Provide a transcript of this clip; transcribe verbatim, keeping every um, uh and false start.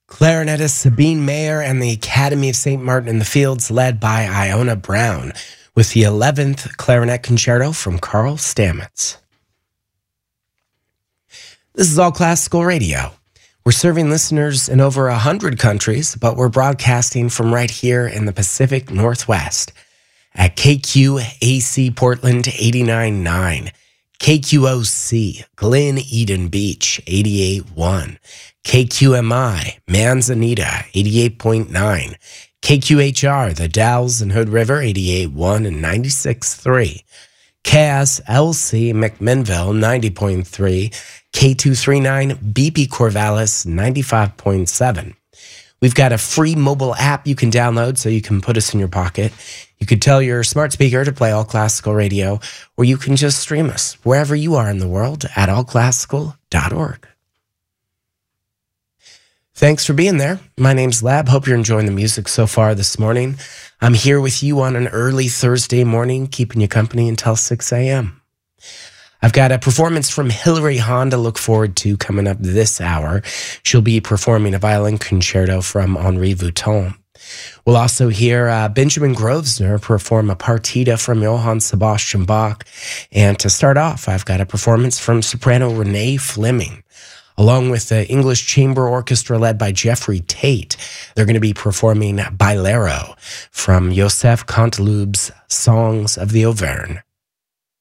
Clarinetist Sabine Mayer and the Academy of Saint Martin in the Fields, led by Iona Brown, with the eleventh Clarinet Concerto from Carl Stamets. This is All Classical Radio. We're serving listeners in over one hundred countries, but we're broadcasting from right here in the Pacific Northwest at K Q A C Portland eighty-nine point nine, K Q O C Glen Eden Beach eighty-eight point one, K Q M I Manzanita eighty-eight point nine, K Q H R The Dalles and Hood River eighty-eight point one and ninety-six point three, K S L C McMinnville ninety point three, K two thirty-nine B P Corvallis ninety-five point seven. We've got a free mobile app you can download so you can put us in your pocket. You could tell your smart speaker to play All Classical Radio, or you can just stream us wherever you are in the world at all classical dot org. Thanks for being there. My name's Lab. Hope you're enjoying the music so far this morning. I'm here with you on an early Thursday morning, keeping you company until six a.m. I've got a performance from Hilary Hahn to look forward to coming up this hour. She'll be performing a violin concerto from Henri Vouton. We'll also hear uh, Benjamin Grosvenor perform a partita from Johann Sebastian Bach. And to start off, I've got a performance from soprano Renee Fleming, along with the English Chamber Orchestra led by Jeffrey Tate. They're going to be performing Bailero from Joseph Canteloup's Songs of the Auvergne.